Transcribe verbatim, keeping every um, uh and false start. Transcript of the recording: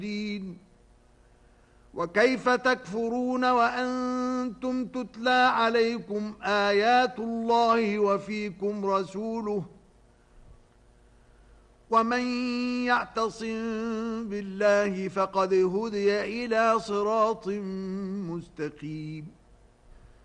الدين وكيف تكفرون وأنتم تتلى عليكم آيات الله وفيكم رسوله ومن يعتصم بالله فقد هدي إلى صراط مستقيم